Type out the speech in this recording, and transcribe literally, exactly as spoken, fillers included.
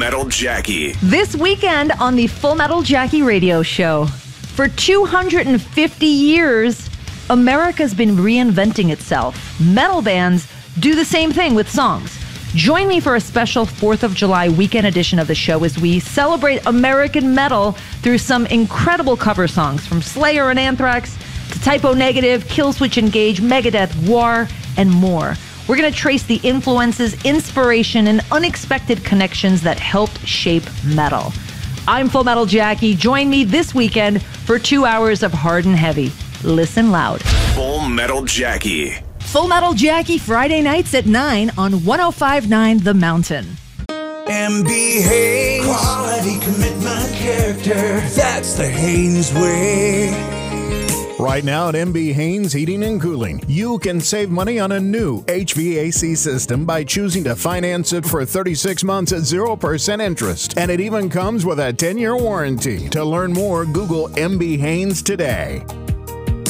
Metal Jackie. This weekend on the Full Metal Jackie radio show. For two hundred fifty years, America's been reinventing itself. Metal bands do the same thing with songs. Join me for a special fourth of July weekend edition of the show as we celebrate American metal through some incredible cover songs from Slayer and Anthrax to Typo Negative, Killswitch Engage, Megadeth, War, and more. We're going to trace the influences, inspiration, and unexpected connections that helped shape metal. I'm Full Metal Jackie. Join me this weekend for two hours of hard and heavy. Listen loud. Full Metal Jackie. Full Metal Jackie, Friday nights at nine on one oh five point nine The Mountain. M B Haynes. Quality, commitment, character. That's the Haynes way. Right now at M B Haynes Heating and Cooling, you can save money on a new H V A C system by choosing to finance it for thirty-six months at zero percent interest. And it even comes with a ten-year warranty. To learn more, Google M B Haynes today.